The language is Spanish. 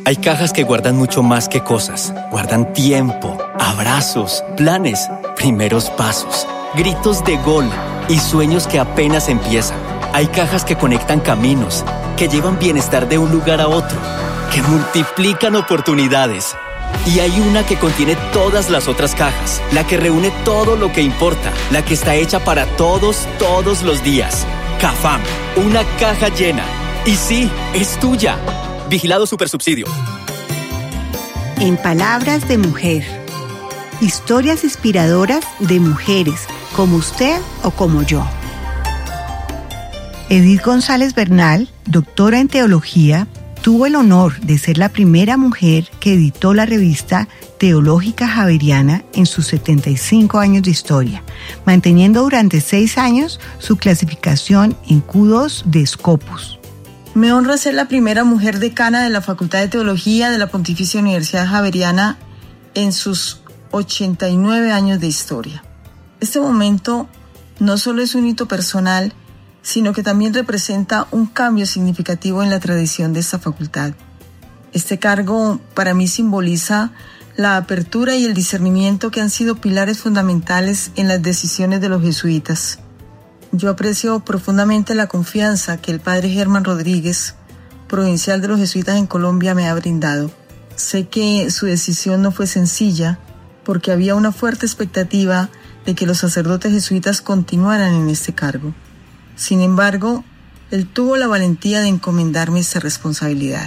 Hay cajas que guardan mucho más que cosas. Guardan tiempo, abrazos, planes, primeros pasos, gritos de gol y sueños que apenas empiezan. Hay cajas que conectan caminos, que llevan bienestar de un lugar a otro, que multiplican oportunidades. Y hay una que contiene todas las otras cajas, la que reúne todo lo que importa, la que está hecha para todos, todos los días. Cafam, una caja llena. Y sí, es tuya. Vigilado Supersubsidio. En palabras de mujer. Historias inspiradoras de mujeres, como usted o como yo. Edith González Bernal, doctora en teología, tuvo el honor de ser la primera mujer que editó la revista Teológica Javeriana en sus 75 años de historia, manteniendo durante 6 años su clasificación en Q2 de Scopus. Me honra ser la primera mujer decana de la Facultad de Teología de la Pontificia Universidad Javeriana en sus 89 años de historia. Este momento no solo es un hito personal, sino que también representa un cambio significativo en la tradición de esta facultad. Este cargo para mí simboliza la apertura y el discernimiento que han sido pilares fundamentales en las decisiones de los jesuitas. Yo aprecio profundamente la confianza que el padre Germán Rodríguez, provincial de los jesuitas en Colombia, me ha brindado. Sé que su decisión no fue sencilla, porque había una fuerte expectativa de que los sacerdotes jesuitas continuaran en este cargo. Sin embargo, él tuvo la valentía de encomendarme esta responsabilidad.